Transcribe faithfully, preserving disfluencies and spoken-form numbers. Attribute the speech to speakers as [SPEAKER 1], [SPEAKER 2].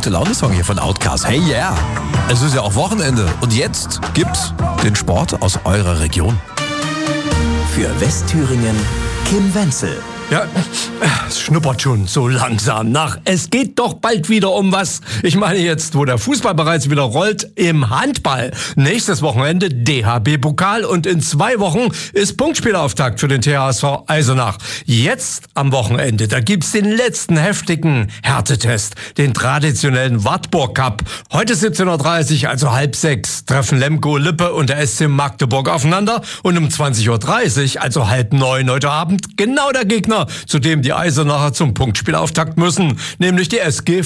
[SPEAKER 1] gute Laune-Song hier von Outkast. Hey yeah! Es ist ja auch Wochenende und jetzt gibt's den Sport aus eurer Region.
[SPEAKER 2] Für Westthüringen Kim Wenzel.
[SPEAKER 3] Ja, es schnuppert schon so langsam nach. Es geht doch bald wieder um was. Ich meine jetzt, wo der Fußball bereits wieder rollt, im Handball. Nächstes Wochenende D H B-Pokal und in zwei Wochen ist Punktspielauftakt für den T H S V Eisenach. Jetzt am Wochenende, da gibt's den letzten heftigen Härtetest, den traditionellen Wartburg Cup. Heute siebzehn Uhr dreißig, also halb sechs, treffen Lemgo Lippe und der S C Magdeburg aufeinander und um zwanzig Uhr dreißig, also halb neun heute Abend, genau der Gegner, zu dem die Eisenacher zum Punktspielauftakt müssen, nämlich die S G